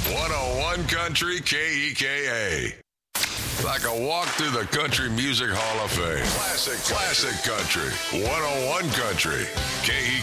101 Country KEKA. Like a walk through the Country Music Hall of Fame. Classic country. 101 Country KEKA.